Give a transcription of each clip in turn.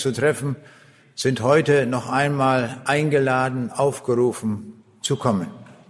zu treffen, sind heute noch einmal eingeladen, aufgerufen zu kommen.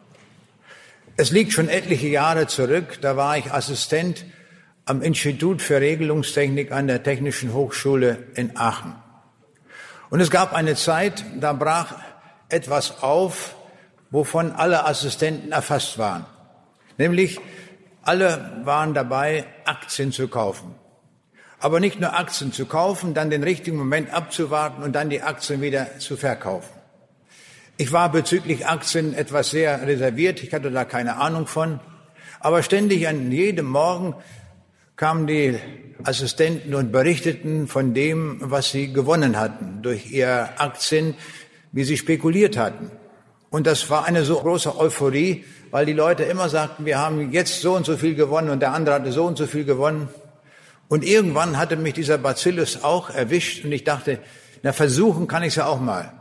Es liegt schon etliche Jahre zurück, da war ich Assistent am Institut für Regelungstechnik an der Technischen Hochschule in Aachen. Und es gab eine Zeit, da brach etwas auf, wovon alle Assistenten erfasst waren. Nämlich, alle waren dabei, Aktien zu kaufen. Aber nicht nur Aktien zu kaufen, dann den richtigen Moment abzuwarten und dann die Aktien wieder zu verkaufen. Ich war bezüglich Aktien etwas sehr reserviert, ich hatte da keine Ahnung von. Aber ständig an jedem Morgen kamen die Assistenten und berichteten von dem, was sie gewonnen hatten durch ihre Aktien, wie sie spekuliert hatten. Und das war eine so große Euphorie, weil die Leute immer sagten, wir haben jetzt so und so viel gewonnen und der andere hatte so und so viel gewonnen. Und irgendwann hatte mich dieser Bacillus auch erwischt und ich dachte, na versuchen kann ich es ja auch mal.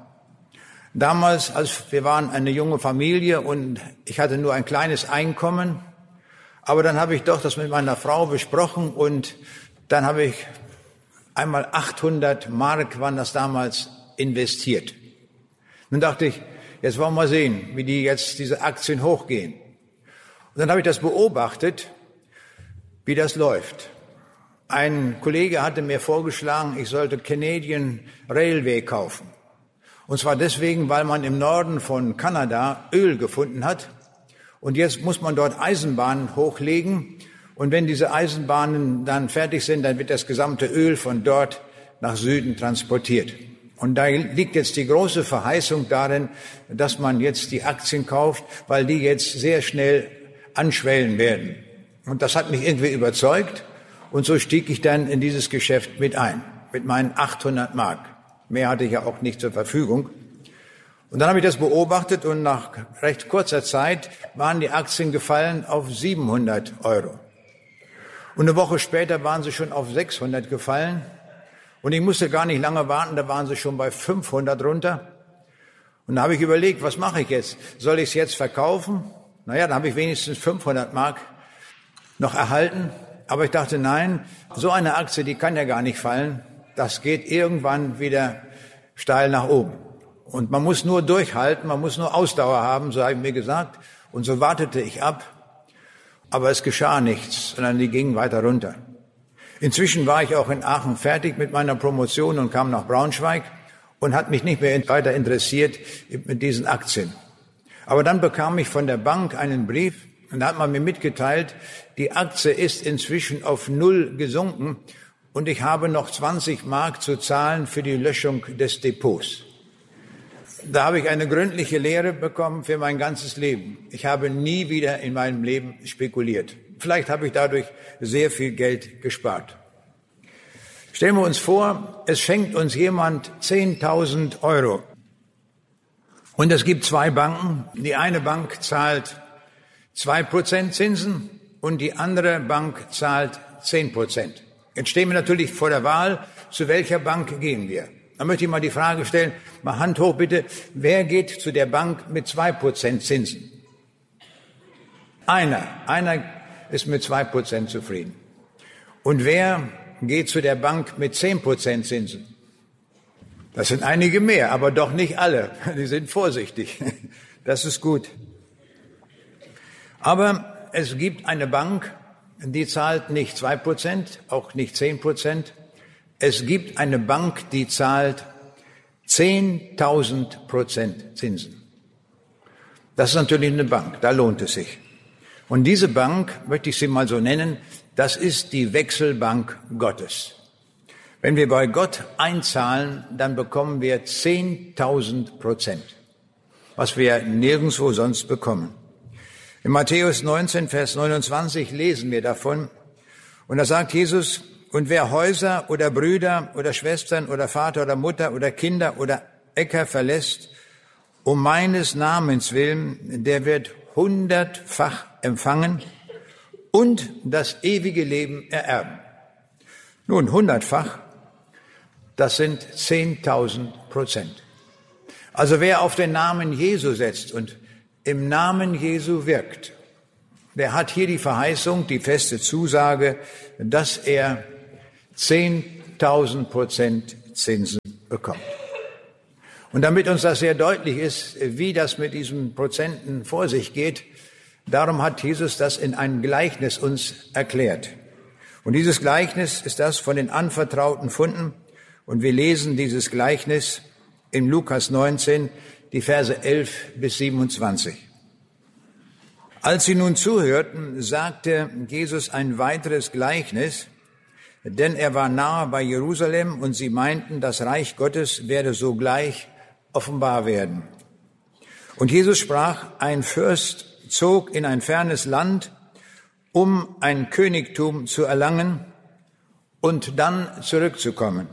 Damals, wir waren eine junge Familie und ich hatte nur ein kleines Einkommen, aber dann habe ich doch das mit meiner Frau besprochen und dann habe ich einmal 800 Mark, waren das damals, investiert. Nun dachte ich, jetzt wollen wir mal sehen, wie diese Aktien hochgehen. Und dann habe ich das beobachtet, wie das läuft. Ein Kollege hatte mir vorgeschlagen, ich sollte Canadian Railway kaufen. Und zwar deswegen, weil man im Norden von Kanada Öl gefunden hat. Und jetzt muss man dort Eisenbahnen hochlegen. Und wenn diese Eisenbahnen dann fertig sind, dann wird das gesamte Öl von dort nach Süden transportiert. Und da liegt jetzt die große Verheißung darin, dass man jetzt die Aktien kauft, weil die jetzt sehr schnell anschwellen werden. Und das hat mich irgendwie überzeugt. Und so stieg ich dann in dieses Geschäft mit ein, mit meinen 800 Mark. Mehr hatte ich ja auch nicht zur Verfügung. Und dann habe ich das beobachtet und nach recht kurzer Zeit waren die Aktien gefallen auf 700 Euro. Und eine Woche später waren sie schon auf 600 gefallen. Und ich musste gar nicht lange warten, da waren sie schon bei 500 runter. Und da habe ich überlegt, was mache ich jetzt? Soll ich es jetzt verkaufen? Naja, dann habe ich wenigstens 500 Mark noch erhalten. Aber ich dachte, nein, so eine Aktie, die kann ja gar nicht fallen. Das geht irgendwann wieder steil nach oben. Und man muss nur durchhalten, man muss nur Ausdauer haben, so habe ich mir gesagt. Und so wartete ich ab. Aber es geschah nichts, sondern die gingen weiter runter. Inzwischen war ich auch in Aachen fertig mit meiner Promotion und kam nach Braunschweig und hat mich nicht mehr weiter interessiert mit diesen Aktien. Aber dann bekam ich von der Bank einen Brief und da hat man mir mitgeteilt, die Aktie ist inzwischen auf 0 gesunken und ich habe noch 20 Mark zu zahlen für die Löschung des Depots. Da habe ich eine gründliche Lehre bekommen für mein ganzes Leben. Ich habe nie wieder in meinem Leben spekuliert. Vielleicht habe ich dadurch sehr viel Geld gespart. Stellen wir uns vor, es schenkt uns jemand 10.000 Euro. Und es gibt 2 Banken. Die eine Bank zahlt 2% Zinsen und die andere Bank zahlt 10%. Jetzt stehen wir natürlich vor der Wahl, zu welcher Bank gehen wir? Da möchte ich mal die Frage stellen, mal Hand hoch bitte, wer geht zu der Bank mit 2% Zinsen? Einer ist mit 2% zufrieden. Und wer geht zu der Bank mit 10% Zinsen? Das sind einige mehr, aber doch nicht alle. Die sind vorsichtig. Das ist gut. Aber es gibt eine Bank, die zahlt nicht 2%, auch nicht 10%. Es gibt eine Bank, die zahlt 10.000% Zinsen. Das ist natürlich eine Bank, da lohnt es sich. Und diese Bank, möchte ich sie mal so nennen, das ist die Wechselbank Gottes. Wenn wir bei Gott einzahlen, dann bekommen wir 10.000%, was wir nirgendwo sonst bekommen. In Matthäus 19, Vers 29 lesen wir davon. Und da sagt Jesus, und wer Häuser oder Brüder oder Schwestern oder Vater oder Mutter oder Kinder oder Äcker verlässt, um meines Namens willen, der wird 100-fach empfangen und das ewige Leben ererben. Nun, 100-fach, das sind 10.000%. Also wer auf den Namen Jesu setzt und im Namen Jesu wirkt, der hat hier die Verheißung, die feste Zusage, dass er 10.000% Zinsen bekommt. Und damit uns das sehr deutlich ist, wie das mit diesen Prozenten vor sich geht, darum hat Jesus das in einem Gleichnis uns erklärt. Und dieses Gleichnis ist das von den anvertrauten Pfunden. Und wir lesen dieses Gleichnis in Lukas 19, die Verse 11 bis 27. Als sie nun zuhörten, sagte Jesus ein weiteres Gleichnis, denn er war nahe bei Jerusalem und sie meinten, das Reich Gottes werde sogleich offenbar werden. Und Jesus sprach, ein Fürst zog in ein fernes Land, um ein Königtum zu erlangen und dann zurückzukommen.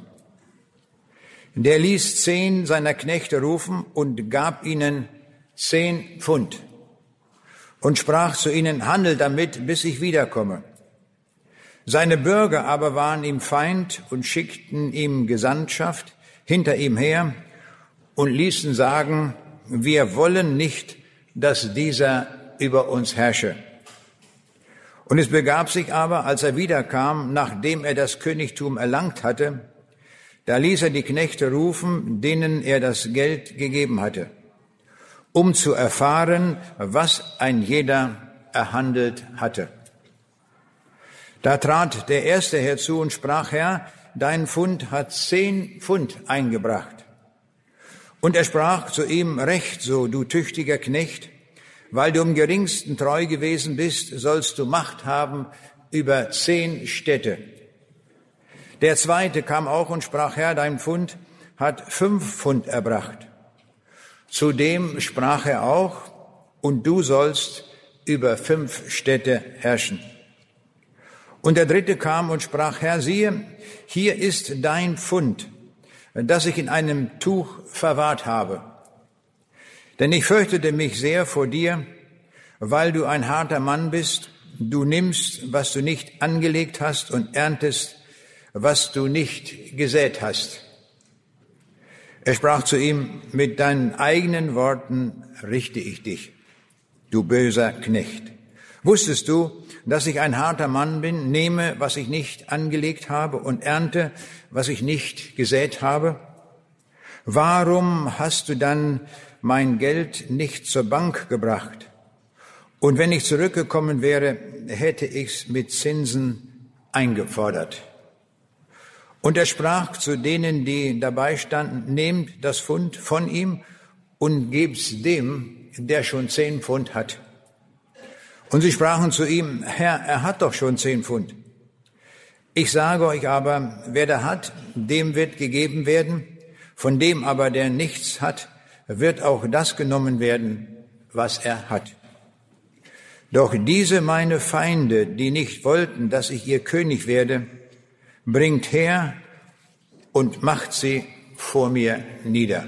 Der ließ 10 seiner Knechte rufen und gab ihnen 10 Pfund und sprach zu ihnen, handelt damit, bis ich wiederkomme. Seine Bürger aber waren ihm Feind und schickten ihm Gesandtschaft hinter ihm her und ließen sagen, wir wollen nicht, dass dieser über uns herrsche. Und es begab sich aber, als er wiederkam, nachdem er das Königtum erlangt hatte, da ließ er die Knechte rufen, denen er das Geld gegeben hatte, um zu erfahren, was ein jeder erhandelt hatte. Da trat der Erste herzu und sprach, Herr, dein Pfund hat 10 Pfund eingebracht. Und er sprach zu ihm, recht so, du tüchtiger Knecht, weil du im Geringsten treu gewesen bist, sollst du Macht haben über 10 Städte. Der Zweite kam auch und sprach, Herr, dein Pfund hat 5 Pfund erbracht. Zudem sprach er auch, und du sollst über 5 Städte herrschen. Und der Dritte kam und sprach, Herr, siehe, hier ist dein Pfund, das ich in einem Tuch verwahrt habe. Denn ich fürchtete mich sehr vor dir, weil du ein harter Mann bist. Du nimmst, was du nicht angelegt hast, und erntest, was du nicht gesät hast. Er sprach zu ihm, mit deinen eigenen Worten richte ich dich, du böser Knecht. Wusstest du, dass ich ein harter Mann bin, nehme, was ich nicht angelegt habe, und ernte, was ich nicht gesät habe? Warum hast du dann mein Geld nicht zur Bank gebracht? Und wenn ich zurückgekommen wäre, hätte ich's mit Zinsen eingefordert. Und er sprach zu denen, die dabei standen, nehmt das Pfund von ihm und gebt's dem, der schon 10 Pfund hat. Und sie sprachen zu ihm, Herr, er hat doch schon 10 Pfund. Ich sage euch aber, wer da hat, dem wird gegeben werden, von dem aber, der nichts hat, wird auch das genommen werden, was er hat. Doch diese meine Feinde, die nicht wollten, dass ich ihr König werde, bringt her und macht sie vor mir nieder.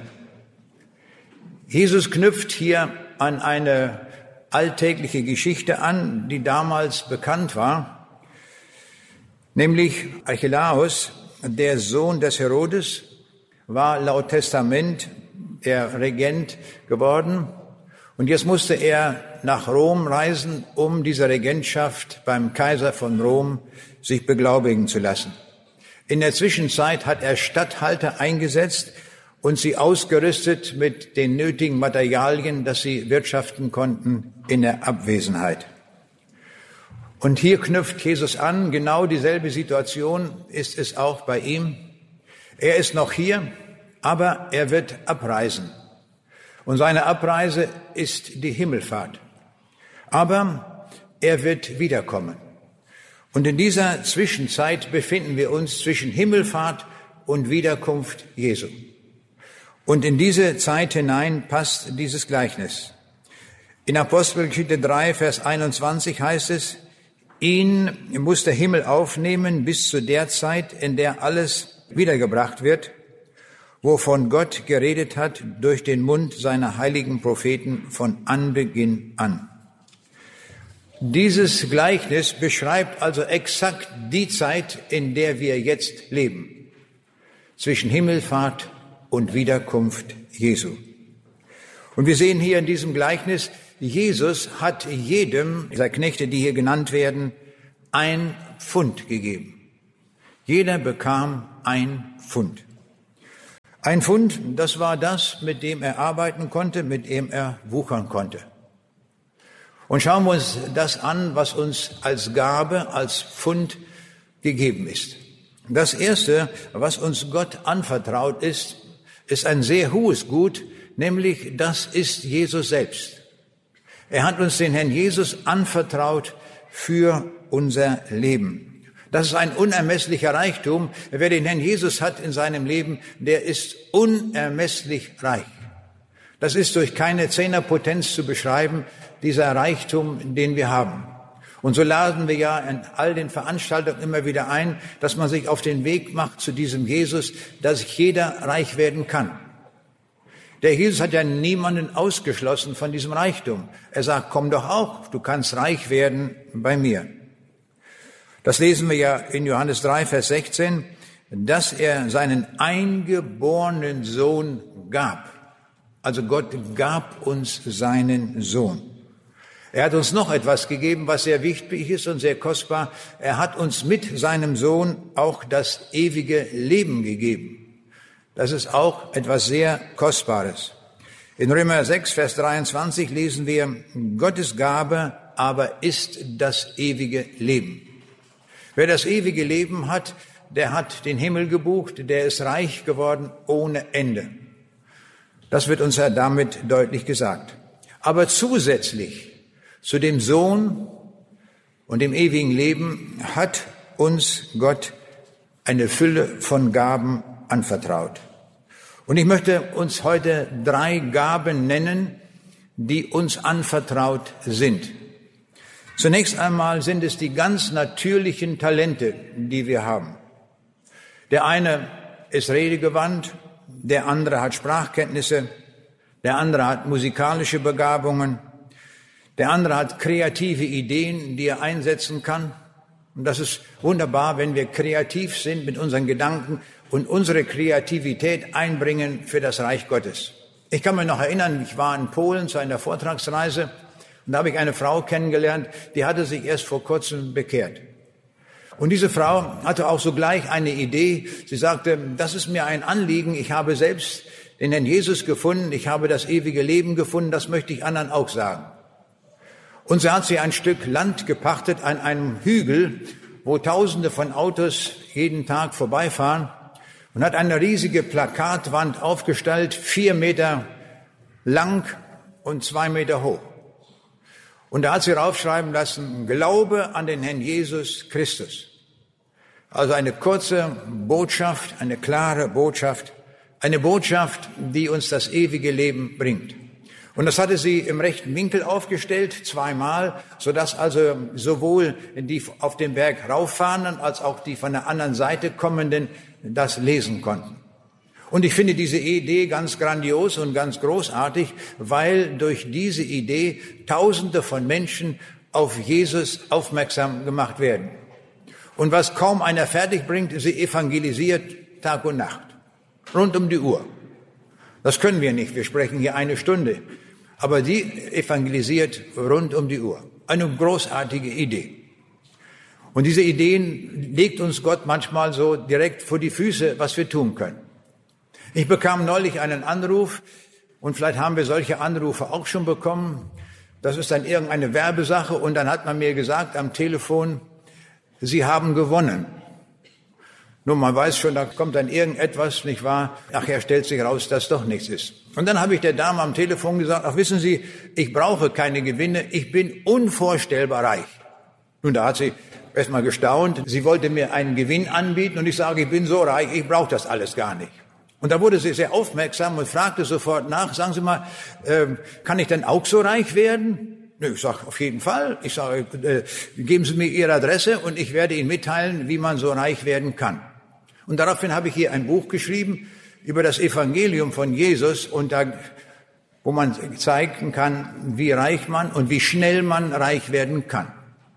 Jesus knüpft hier an eine alltägliche Geschichte an, die damals bekannt war, nämlich Archelaus, der Sohn des Herodes, war laut Testament der Regent geworden. Und jetzt musste er nach Rom reisen, um diese Regentschaft beim Kaiser von Rom sich beglaubigen zu lassen. In der Zwischenzeit hat er Statthalter eingesetzt und sie ausgerüstet mit den nötigen Materialien, dass sie wirtschaften konnten in der Abwesenheit. Und hier knüpft Jesus an, genau dieselbe Situation ist es auch bei ihm. Er ist noch hier, aber er wird abreisen. Und seine Abreise ist die Himmelfahrt. Aber er wird wiederkommen. Und in dieser Zwischenzeit befinden wir uns zwischen Himmelfahrt und Wiederkunft Jesu. Und in diese Zeit hinein passt dieses Gleichnis. In Apostelgeschichte 3, Vers 21 heißt es, ihn muss der Himmel aufnehmen bis zu der Zeit, in der alles wiedergebracht wird, wovon Gott geredet hat durch den Mund seiner heiligen Propheten von Anbeginn an. Dieses Gleichnis beschreibt also exakt die Zeit, in der wir jetzt leben, zwischen Himmelfahrt und Wiederkunft Jesu. Und wir sehen hier in diesem Gleichnis, Jesus hat jedem dieser Knechte, die hier genannt werden, 1 Pfund gegeben. Jeder bekam 1 Pfund. Ein Pfund, das war das, mit dem er arbeiten konnte, mit dem er wuchern konnte. Und schauen wir uns das an, was uns als Gabe, als Pfund gegeben ist. Das Erste, was uns Gott anvertraut ist ein sehr hohes Gut, nämlich das ist Jesus selbst. Er hat uns den Herrn Jesus anvertraut für unser Leben. Das ist ein unermesslicher Reichtum. Wer den Herrn Jesus hat in seinem Leben, der ist unermesslich reich. Das ist durch keine Zehnerpotenz zu beschreiben, dieser Reichtum, den wir haben. Und so laden wir ja in all den Veranstaltungen immer wieder ein, dass man sich auf den Weg macht zu diesem Jesus, dass jeder reich werden kann. Der Jesus hat ja niemanden ausgeschlossen von diesem Reichtum. Er sagt, komm doch auch, du kannst reich werden bei mir. Das lesen wir ja in Johannes 3, Vers 16, dass er seinen eingeborenen Sohn gab. Also Gott gab uns seinen Sohn. Er hat uns noch etwas gegeben, was sehr wichtig ist und sehr kostbar. Er hat uns mit seinem Sohn auch das ewige Leben gegeben. Das ist auch etwas sehr Kostbares. In Römer 6, Vers 23 lesen wir, Gottes Gabe aber ist das ewige Leben. Wer das ewige Leben hat, der hat den Himmel gebucht, der ist reich geworden ohne Ende. Das wird uns ja damit deutlich gesagt. Aber zusätzlich zu dem Sohn und dem ewigen Leben hat uns Gott eine Fülle von Gaben anvertraut. Und ich möchte uns heute 3 Gaben nennen, die uns anvertraut sind. Zunächst einmal sind es die ganz natürlichen Talente, die wir haben. Der eine ist redegewandt, der andere hat Sprachkenntnisse, der andere hat musikalische Begabungen, der andere hat kreative Ideen, die er einsetzen kann. Und das ist wunderbar, wenn wir kreativ sind mit unseren Gedanken und unsere Kreativität einbringen für das Reich Gottes. Ich kann mich noch erinnern, ich war in Polen zu einer Vortragsreise und da habe ich eine Frau kennengelernt, die hatte sich erst vor kurzem bekehrt. Und diese Frau hatte auch sogleich eine Idee. Sie sagte, das ist mir ein Anliegen, ich habe selbst den Herrn Jesus gefunden, ich habe das ewige Leben gefunden, das möchte ich anderen auch sagen. Und so hat sie ein Stück Land gepachtet an einem Hügel, wo Tausende von Autos jeden Tag vorbeifahren und hat eine riesige Plakatwand aufgestellt, 4 Meter lang und 2 Meter hoch. Und da hat sie raufschreiben lassen, Glaube an den Herrn Jesus Christus. Also eine kurze Botschaft, eine klare Botschaft, eine Botschaft, die uns das ewige Leben bringt. Und das hatte sie im rechten Winkel aufgestellt, 2-mal, sodass also sowohl die auf den Berg rauffahrenden als auch die von der anderen Seite kommenden das lesen konnten. Und ich finde diese Idee ganz grandios und ganz großartig, weil durch diese Idee Tausende von Menschen auf Jesus aufmerksam gemacht werden. Und was kaum einer fertig bringt, sie evangelisiert Tag und Nacht, rund um die Uhr. Das können wir nicht, wir sprechen hier 1 Stunde. Aber sie evangelisiert rund um die Uhr. Eine großartige Idee. Und diese Ideen legt uns Gott manchmal so direkt vor die Füße, was wir tun können. Ich bekam neulich einen Anruf, und vielleicht haben wir solche Anrufe auch schon bekommen. Das ist dann irgendeine Werbesache, und dann hat man mir gesagt am Telefon, Sie haben gewonnen. Nun, man weiß schon, da kommt dann irgendetwas, nicht wahr? Nachher stellt sich raus, dass doch nichts ist. Und dann habe ich der Dame am Telefon gesagt, ach wissen Sie, ich brauche keine Gewinne, ich bin unvorstellbar reich. Nun, da hat sie erst mal gestaunt. Sie wollte mir einen Gewinn anbieten und ich sage, ich bin so reich, ich brauche das alles gar nicht. Und da wurde sie sehr aufmerksam und fragte sofort nach, sagen Sie mal, kann ich denn auch so reich werden? Ich sage, auf jeden Fall. Ich sage, geben Sie mir Ihre Adresse und ich werde Ihnen mitteilen, wie man so reich werden kann. Und daraufhin habe ich hier ein Buch geschrieben über das Evangelium von Jesus und da, wo man zeigen kann, wie reich man und wie schnell man reich werden kann.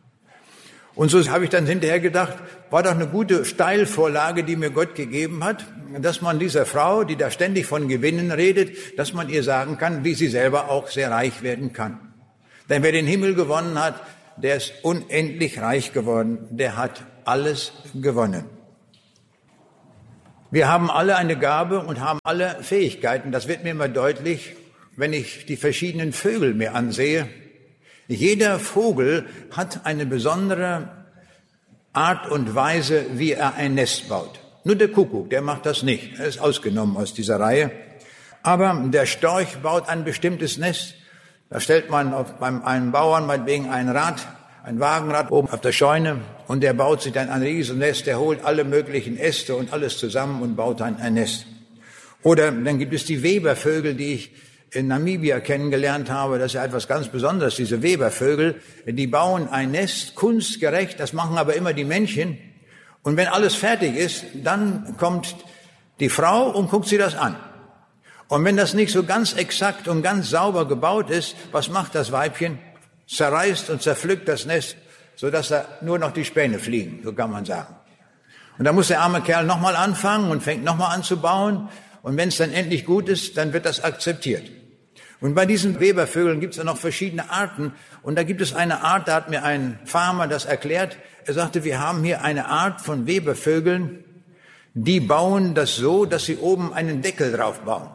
Und so habe ich dann hinterher gedacht, war doch eine gute Steilvorlage, die mir Gott gegeben hat, dass man dieser Frau, die da ständig von Gewinnen redet, dass man ihr sagen kann, wie sie selber auch sehr reich werden kann. Denn wer den Himmel gewonnen hat, der ist unendlich reich geworden, der hat alles gewonnen. Wir haben alle eine Gabe und haben alle Fähigkeiten. Das wird mir immer deutlich, wenn ich die verschiedenen Vögel mir ansehe. Jeder Vogel hat eine besondere Art und Weise, wie er ein Nest baut. Nur der Kuckuck, der macht das nicht. Er ist ausgenommen aus dieser Reihe. Aber der Storch baut ein bestimmtes Nest. Da stellt man beim einem Bauern meinetwegen ein Wagenrad oben auf der Scheune und der baut sich dann ein Riesennest. Der holt alle möglichen Äste und alles zusammen und baut dann ein Nest. Oder dann gibt es die Webervögel, die ich in Namibia kennengelernt habe. Das ist ja etwas ganz Besonderes, diese Webervögel. Die bauen ein Nest kunstgerecht, das machen aber immer die Männchen. Und wenn alles fertig ist, dann kommt die Frau und guckt sie das an. Und wenn das nicht so ganz exakt und ganz sauber gebaut ist, was macht das Weibchen? Zerreißt und zerpflückt das Nest, sodass da nur noch die Späne fliegen, so kann man sagen. Und dann muss der arme Kerl nochmal anfangen und fängt nochmal an zu bauen. Und wenn es dann endlich gut ist, dann wird das akzeptiert. Und bei diesen Webervögeln gibt es ja noch verschiedene Arten. Und da gibt es eine Art, da hat mir ein Farmer das erklärt. Er sagte, wir haben hier eine Art von Webervögeln, die bauen das so, dass sie oben einen Deckel drauf bauen.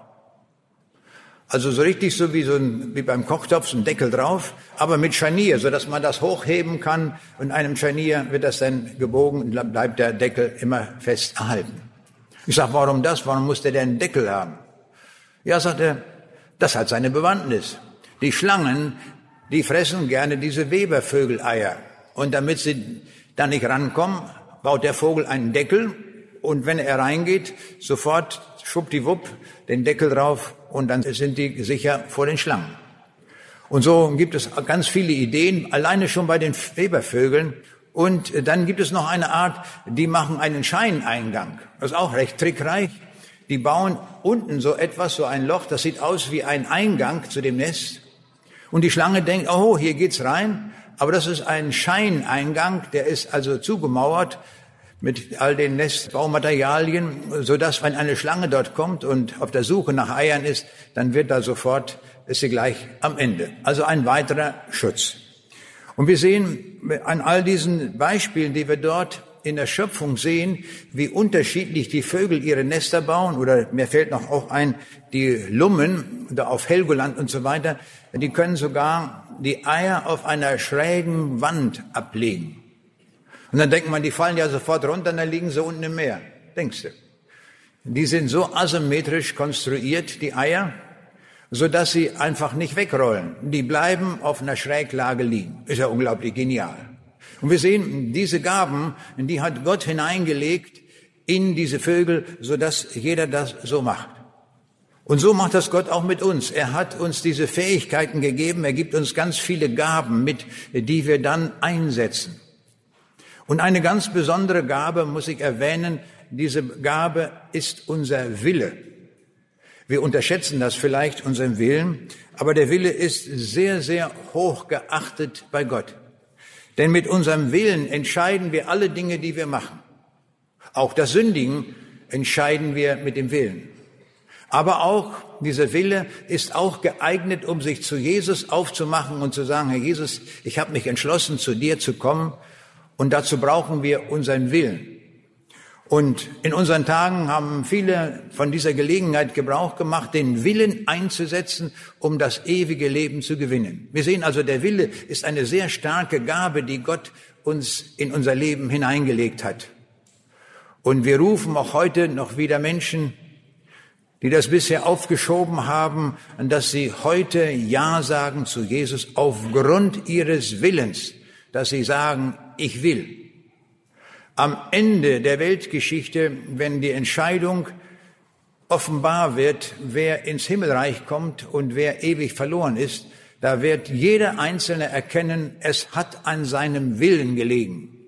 Also so richtig so wie beim Kochtopf, so ein Deckel drauf, aber mit Scharnier, so dass man das hochheben kann. Und in einem Scharnier wird das dann gebogen und bleibt der Deckel immer fest erhalten. Ich sag, warum das? Warum muss der denn einen Deckel haben? Ja, sagt er, das hat seine Bewandtnis. Die Schlangen, die fressen gerne diese Webervögeleier. Und damit sie da nicht rankommen, baut der Vogel einen Deckel. Und wenn er reingeht, sofort schwuppdiwupp den Deckel drauf und dann sind die sicher vor den Schlangen. Und so gibt es ganz viele Ideen, alleine schon bei den Webervögeln. Und dann gibt es noch eine Art, die machen einen Scheineingang. Das ist auch recht trickreich. Die bauen unten so etwas, so ein Loch, das sieht aus wie ein Eingang zu dem Nest. Und die Schlange denkt, oh, hier geht's rein. Aber das ist ein Scheineingang, der ist also zugemauert mit all den Nestbaumaterialien, so dass wenn eine Schlange dort kommt und auf der Suche nach Eiern ist, dann ist sie gleich am Ende. Also ein weiterer Schutz. Und wir sehen an all diesen Beispielen, die wir dort in der Schöpfung sehen, wie unterschiedlich die Vögel ihre Nester bauen. Oder mir fällt noch auch ein, die Lummen, da auf Helgoland und so weiter, die können sogar die Eier auf einer schrägen Wand ablegen. Und dann denkt man, die fallen ja sofort runter und dann liegen sie unten im Meer. Denkst du? Die sind so asymmetrisch konstruiert, die Eier, so dass sie einfach nicht wegrollen. Die bleiben auf einer Schräglage liegen. Ist ja unglaublich genial. Und wir sehen, diese Gaben, die hat Gott hineingelegt in diese Vögel, so dass jeder das so macht. Und so macht das Gott auch mit uns. Er hat uns diese Fähigkeiten gegeben. Er gibt uns ganz viele Gaben mit, die wir dann einsetzen. Und eine ganz besondere Gabe muss ich erwähnen, diese Gabe ist unser Wille. Wir unterschätzen das vielleicht, unseren Willen, aber der Wille ist sehr, sehr hoch geachtet bei Gott. Denn mit unserem Willen entscheiden wir alle Dinge, die wir machen. Auch das Sündigen entscheiden wir mit dem Willen. Aber auch dieser Wille ist auch geeignet, um sich zu Jesus aufzumachen und zu sagen, Herr Jesus, ich habe mich entschlossen, zu dir zu kommen. Und dazu brauchen wir unseren Willen. Und in unseren Tagen haben viele von dieser Gelegenheit Gebrauch gemacht, den Willen einzusetzen, um das ewige Leben zu gewinnen. Wir sehen also, der Wille ist eine sehr starke Gabe, die Gott uns in unser Leben hineingelegt hat. Und wir rufen auch heute noch wieder Menschen, die das bisher aufgeschoben haben, dass sie heute Ja sagen zu Jesus aufgrund ihres Willens, dass sie sagen, ich will. Am Ende der Weltgeschichte, wenn die Entscheidung offenbar wird, wer ins Himmelreich kommt und wer ewig verloren ist, da wird jeder Einzelne erkennen, es hat an seinem Willen gelegen.